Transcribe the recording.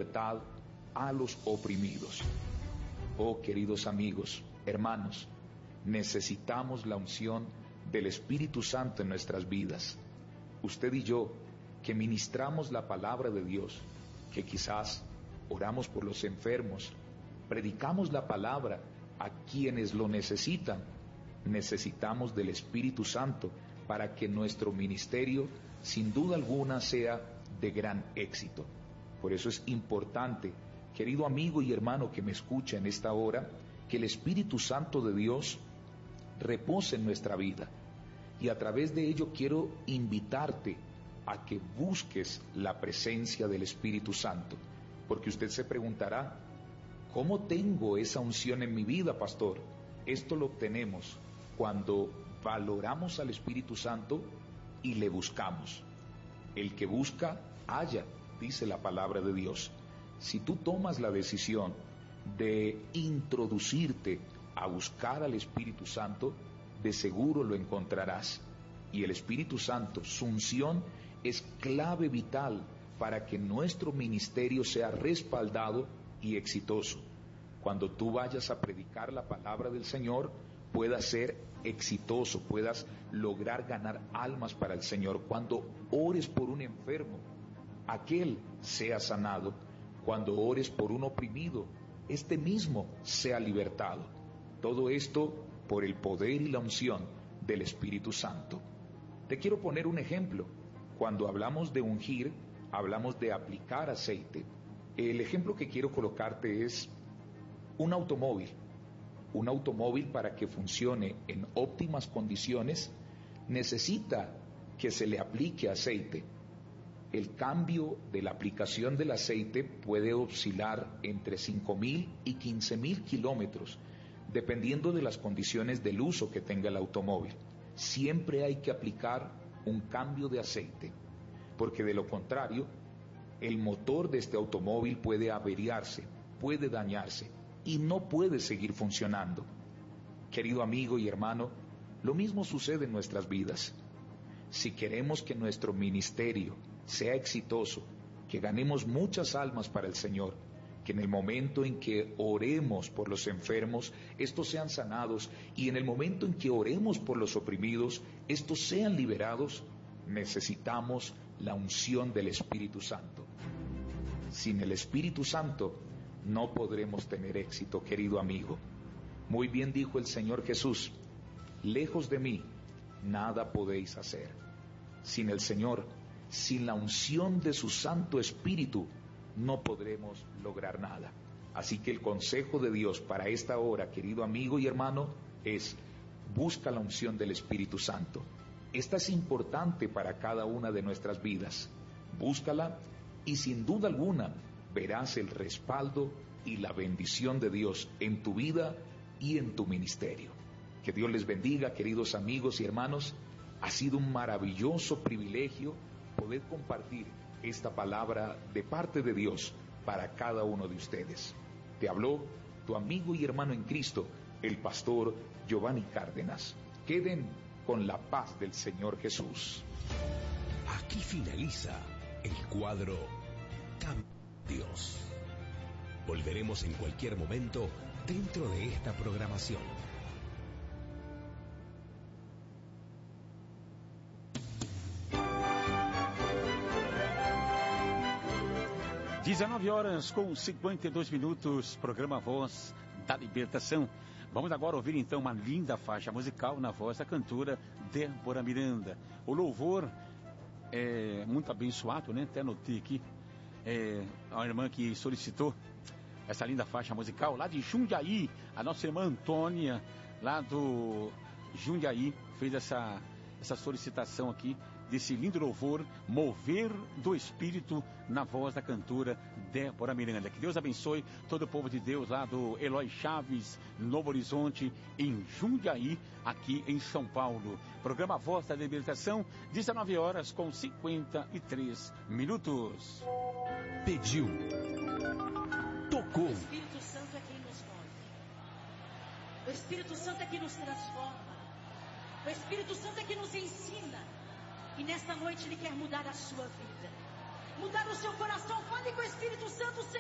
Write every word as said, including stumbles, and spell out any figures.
libertad a los oprimidos. Oh, queridos amigos, hermanos, necesitamos la unción del Espíritu Santo en nuestras vidas. Usted y yo, que ministramos la palabra de Dios, que quizás oramos por los enfermos, predicamos la palabra a quienes lo necesitan, necesitamos del Espíritu Santo para que nuestro ministerio, sin duda alguna, sea de gran éxito. Por eso es importante, querido amigo y hermano que me escucha en esta hora, que el Espíritu Santo de Dios repose en nuestra vida. Y a través de ello quiero invitarte a que busques la presencia del Espíritu Santo. Porque usted se preguntará, ¿cómo tengo esa unción en mi vida, pastor? Esto lo obtenemos cuando valoramos al Espíritu Santo y le buscamos. El que busca, halla, dice la palabra de Dios. Si tú tomas la decisión de introducirte a buscar al Espíritu Santo, de seguro lo encontrarás. Y el Espíritu Santo, su unción, es clave vital para que nuestro ministerio sea respaldado y exitoso. Cuando tú vayas a predicar la palabra del Señor, puedas ser exitoso, puedas lograr ganar almas para el Señor. Cuando ores por un enfermo, aquel sea sanado. Cuando ores por un oprimido, este mismo sea libertado. Todo esto por el poder y la unción del Espíritu Santo. Te quiero poner un ejemplo. Cuando hablamos de ungir, hablamos de aplicar aceite. El ejemplo que quiero colocarte es un automóvil. Un automóvil, para que funcione en óptimas condiciones, necesita que se le aplique aceite. El cambio de la aplicación del aceite puede oscilar entre cinco mil y quince mil kilómetros, dependiendo de las condiciones del uso que tenga el automóvil. Siempre hay que aplicar un cambio de aceite, porque de lo contrario, el motor de este automóvil puede averiarse, puede dañarse y no puede seguir funcionando. Querido amigo y hermano, lo mismo sucede en nuestras vidas. Si queremos que nuestro ministerio sea exitoso, que ganemos muchas almas para el Señor, que en el momento en que oremos por los enfermos, estos sean sanados, y en el momento en que oremos por los oprimidos, estos sean liberados, necesitamos la unción del Espíritu Santo. Sin el Espíritu Santo no podremos tener éxito, querido amigo. Muy bien dijo el Señor Jesús: lejos de mí nada podéis hacer. Sin el Señor, sin la unción de su Santo Espíritu, no podremos lograr nada. Así que el consejo de Dios para esta hora, querido amigo y hermano, es: busca la unción del Espíritu Santo. Esta es importante para cada una de nuestras vidas. Búscala y sin duda alguna verás el respaldo y la bendición de Dios en tu vida y en tu ministerio. Que Dios les bendiga, queridos amigos y hermanos. Ha sido un maravilloso privilegio poder compartir esta palabra de parte de Dios para cada uno de ustedes. Te habló tu amigo y hermano en Cristo, el pastor Giovanni Cárdenas. Queden con la paz del Señor Jesús. Aquí finaliza el cuadro Dios. Volveremos en cualquier momento dentro de esta programación. dezenove horas com cinquenta e dois minutos, programa Voz da Libertação. Vamos agora ouvir então uma linda faixa musical na voz da cantora Débora Miranda. O louvor é muito abençoado, né? Até anotei aqui. É a irmã que solicitou essa linda faixa musical lá de Jundiaí, a nossa irmã Antônia, lá do Jundiaí, fez essa, essa solicitação aqui desse lindo louvor, Mover do Espírito, na voz da cantora Débora Miranda. Que Deus abençoe todo o povo de Deus lá do Eloy Chaves, Novo Horizonte, em Jundiaí, aqui em São Paulo. Programa Voz da Libertação, dezenove horas com cinquenta e três minutos. Pediu, tocou. O Espírito Santo é quem nos move. O Espírito Santo é quem nos transforma. O Espírito Santo é quem nos ensina. E nesta noite Ele quer mudar a sua vida, mudar o seu coração. Fale com o Espírito Santo.